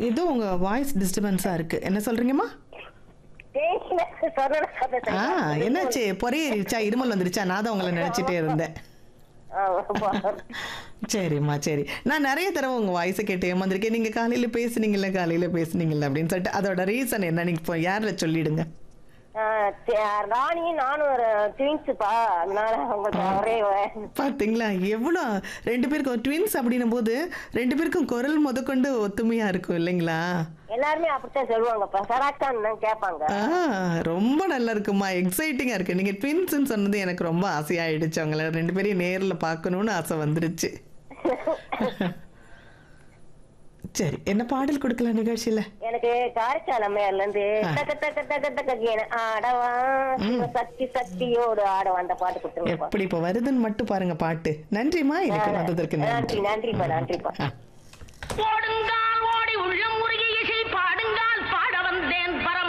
ஏதோ உங்க வாய்ஸ் டிஸ்டர்பன்ஸா இருக்கு. என்ன சொல்றீங்கம்மா? பேசல சொல்லணும் ஆ என்னாச்சு? பொறையேறிடுச்சா? இருமல் வந்துருச்சா? நான் தான் உங்கள நினைச்சிட்டே இருந்தேன். சரிம்மா சரி. நான் நெறைய தடவ உங்க வாய்ஸ கேட்டு ஏமாந்துருக்கேன். நீங்க காலையில பேசுனீங்கல்ல அப்படின்னு சொல்லிட்டு அதோட ரீசன் என்ன நீங்க இப்போ யார்ல சொல்லிடுங்க. ராணி நானும் ஒரு ட்வின்ஸுப்பா, அதனால உங்களுக்கு ஒரே பாத்தீங்களா? எவ்வளோ 2 பேருக்கும் ட்வின்ஸ் அப்படின்னும் போது 2 பேருக்கும் குரல் முதற்கொண்டு ஒத்துமையா இருக்கும் இல்லைங்களா? எல்லாருமே அப்படித்தான் சொல்லுவாங்கப்பா, சராக்கான்னு தான் கேட்பாங்க. ரொம்ப நல்லா இருக்குமா, எக்ஸைட்டிங்கா இருக்கு. நீங்க ட்வின்ஸ்ன்னு சொன்னது எனக்கு ரொம்ப ஆசையாயிடுச்சு. அவங்கள 2 பேரையும் நேர்ல பார்க்கணும்னு ஆசை வந்துருச்சு. சரி, என்ன பாடல் கொடுக்கலாம் நிகழ்ச்சியில? எனக்கு காரைக்கால் அம்மையார்ல இருந்து தக்க தக்க தக்க தக்க ஆடவா சக்தி சக்தியோடு ஆடவா அந்த பாட்டு கொடுத்துருங்க. எப்படி இப்ப வருதுன்னு மட்டும் பாருங்க பாட்டு. நன்றிமா, எனக்கு வந்ததற்கு நன்றி. நன்றிப்பா. ஓடுங்கால் ஓடி உள்ளம்